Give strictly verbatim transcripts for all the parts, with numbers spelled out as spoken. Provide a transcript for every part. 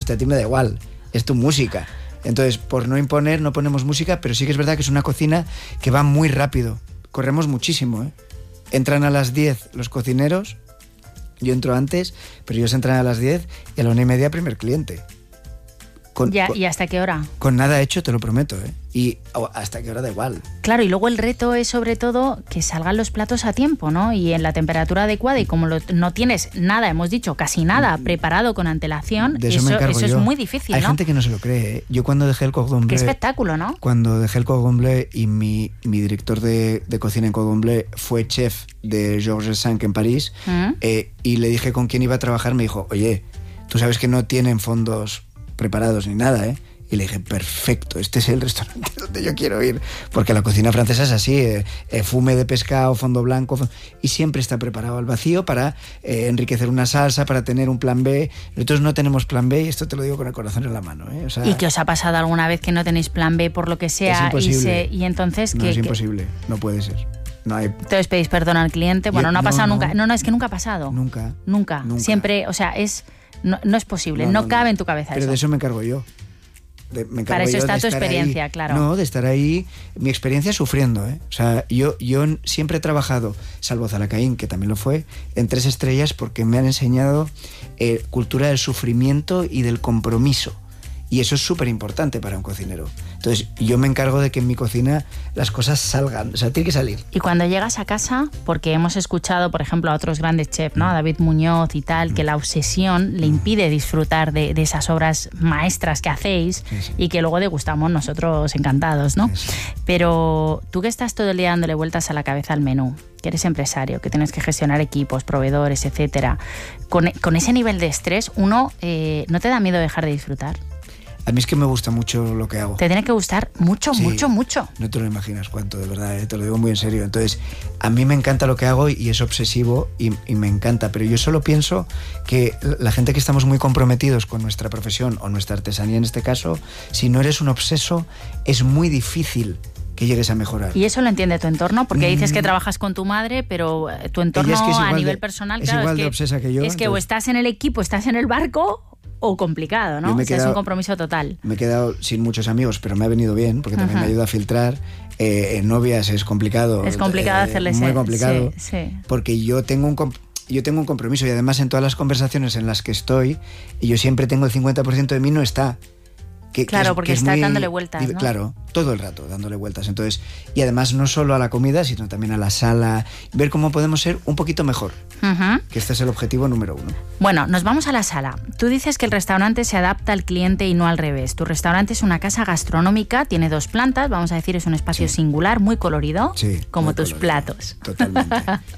Este a ti me da igual, es tu música. Entonces, por no imponer, no ponemos música, pero sí que es verdad que es una cocina que va muy rápido. Corremos muchísimo, ¿eh? Entran a las diez los cocineros, yo entro antes, pero ellos entran a las diez y a la una y media primer cliente. Con, ya, con, ¿Y hasta qué hora? Con nada hecho, te lo prometo, ¿eh? Y oh, hasta qué hora da igual. Claro, y luego el reto es sobre todo que salgan los platos a tiempo, ¿no? Y en la temperatura adecuada, y como lo, no tienes nada, hemos dicho, casi nada preparado con antelación, de eso, eso, me encargo eso es yo. muy difícil, Hay ¿no? gente que no se lo cree, ¿eh? Yo cuando dejé el Cordon Bleu... Qué espectáculo, ¿no? Cuando dejé el Cordon Bleu y mi, mi director de, de cocina en Cordon Bleu fue chef de Georges Cinq en París, ¿Mm? eh, y le dije con quién iba a trabajar, me dijo, oye, tú sabes que no tienen fondos preparados ni nada, ¿eh? Y le dije, perfecto, este es el restaurante donde yo quiero ir. Porque la cocina francesa es así, eh, eh, fume de pescado, fondo blanco, fondo, y siempre está preparado al vacío para eh, enriquecer una salsa, para tener un plan B. Nosotros no tenemos plan B y esto te lo digo con el corazón en la mano. ¿eh? O sea, ¿y qué os ha pasado alguna vez que no tenéis plan B por lo que sea? Es imposible. Y, se, y entonces... No, ¿qué, es qué? imposible, no puede ser. No hay... Entonces pedís perdón al cliente. Bueno, yo, no ha pasado no, nunca. No. no, no, es que nunca ha pasado. Nunca. Nunca. Nunca. Siempre, o sea, es no, no es posible, no, no, no cabe no. en tu cabeza Pero eso. de eso me encargo yo. De, me Para eso yo está de tu estar experiencia, ahí. claro. No, de estar ahí, mi experiencia sufriendo, ¿eh? O sea, yo, yo siempre he trabajado, salvo Zalacaín, que también lo fue, en tres estrellas porque me han enseñado eh, cultura del sufrimiento y del compromiso. Y eso es súper importante para un cocinero. Entonces, yo me encargo de que en mi cocina las cosas salgan, o sea, tiene que salir. Y cuando llegas a casa, porque hemos escuchado, por ejemplo, a otros grandes chefs, ¿no? A David Muñoz y tal, que la obsesión le impide disfrutar de, de esas obras maestras que hacéis, sí, sí. y que luego degustamos nosotros encantados, ¿no? Sí, sí. Pero tú que estás todo el día dándole vueltas a la cabeza al menú, que eres empresario, que tienes que gestionar equipos, proveedores, etcétera, con, con ese nivel de estrés, uno, eh, ¿no te da miedo dejar de disfrutar? A mí es que me gusta mucho lo que hago. Te tiene que gustar mucho, sí, mucho, mucho. No te lo imaginas cuánto, de verdad, ¿eh? Te lo digo muy en serio. Entonces, a mí me encanta lo que hago y es obsesivo y, y me encanta, pero yo solo pienso que la gente que estamos muy comprometidos con nuestra profesión o nuestra artesanía en este caso, si no eres un obseso, es muy difícil que llegues a mejorar. Y eso lo entiende tu entorno, porque mm. dices que trabajas con tu madre, pero tu entorno es que es a nivel de, personal, es claro, igual es que, de obsesa que yo. Es que entonces, o estás en el equipo, estás en el barco, o complicado, ¿no? O sea, quedado, es un compromiso total. Me he quedado sin muchos amigos, pero me ha venido bien, porque también uh-huh. me ayuda a filtrar. Eh, en novias es complicado. Es complicado eh, hacerles... Muy complicado. Sí, sí. Porque yo tengo un... Comp- Yo tengo un compromiso y además en todas las conversaciones en las que estoy, y yo siempre tengo el cincuenta por ciento de mí no está. Que, claro, que es, porque que está muy, dándole vueltas, ¿no? Claro, todo el rato dándole vueltas. Entonces, y además no solo a la comida, sino también a la sala, ver cómo podemos ser un poquito mejor. Uh-huh. Que este es el objetivo número uno. Bueno, nos vamos a la sala. Tú dices que el restaurante se adapta al cliente y no al revés. Tu restaurante es una casa gastronómica, tiene dos plantas, vamos a decir, es un espacio sí. singular, muy colorido, sí, como muy tus colorido. platos. Totalmente.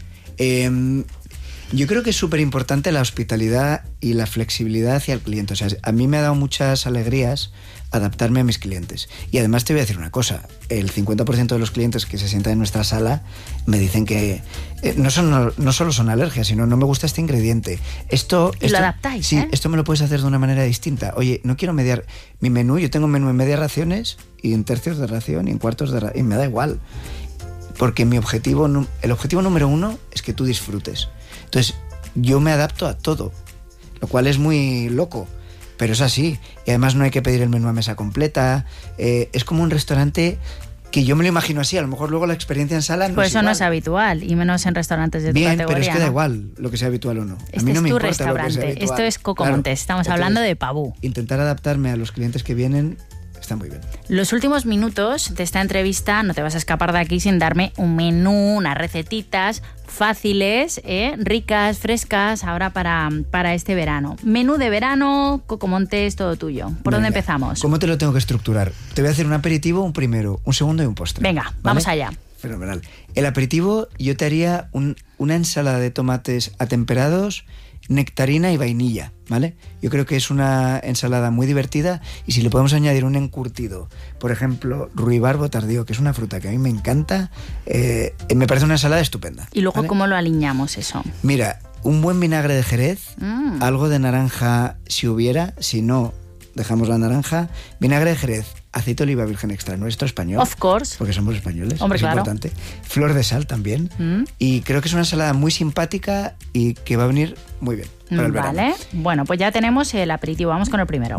eh, Yo creo que es súper importante la hospitalidad y la flexibilidad hacia el cliente. O sea, a mí me ha dado muchas alegrías adaptarme a mis clientes. Y además te voy a decir una cosa, el cincuenta por ciento de los clientes que se sientan en nuestra sala me dicen que eh, no, son, no, no solo son alergias, sino no me gusta este ingrediente. Esto, y esto, lo adaptáis, Sí, ¿eh? esto me lo puedes hacer de una manera distinta. Oye, no quiero mediar mi menú, yo tengo un menú en media raciones y en tercios de ración y en cuartos de ración, y me da igual. Porque mi objetivo, el objetivo número uno es que tú disfrutes. Entonces, yo me adapto a todo, lo cual es muy loco, pero es así. Y además no hay que pedir el menú a mesa completa. Eh, es como un restaurante que yo me lo imagino así. A lo mejor luego la experiencia en sala no pues es eso igual. no es habitual, y menos en restaurantes de tu Bien, categoría. pero es que ¿no? da igual lo que sea habitual o no. Este a mí no es me tu importa restaurante, lo que sea esto es Coco claro. Montes, estamos Entonces, hablando de Pabú. Intentar adaptarme a los clientes que vienen está muy bien. Los últimos minutos de esta entrevista no te vas a escapar de aquí sin darme un menú, unas recetitas fáciles, ¿eh? ricas, frescas, ahora para, para este verano. Menú de verano, Coco Montes, todo tuyo. ¿Por Venga, dónde empezamos? ¿Cómo te lo tengo que estructurar? Te voy a hacer un aperitivo, un primero, un segundo y un postre. Venga, ¿vale? vamos allá. Fenomenal. El aperitivo yo te haría un, una ensalada de tomates atemperados, nectarina y vainilla, ¿vale? Yo creo que es una ensalada muy divertida y si le podemos añadir un encurtido, por ejemplo, ruibarbo tardío, que es una fruta que a mí me encanta, eh, me parece una ensalada estupenda. ¿Y luego ¿vale? cómo lo aliñamos eso? Mira, un buen vinagre de Jerez, mm. algo de naranja si hubiera, si no, dejamos la naranja, vinagre de Jerez, aceite de oliva virgen extra, nuestro español. Of course. Porque somos españoles. Hombre, es claro. importante. Flor de sal también. Mm. Y creo que es una ensalada muy simpática y que va a venir muy bien para el vale. verano. Bueno, pues ya tenemos el aperitivo. Vamos con el primero.